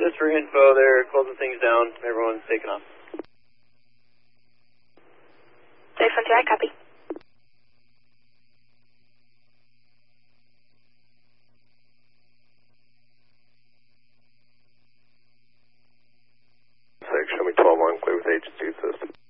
just for info, they're closing things down. Everyone's taking off. Dave Frontier, copy. Show me 12-1, clear with agency assist.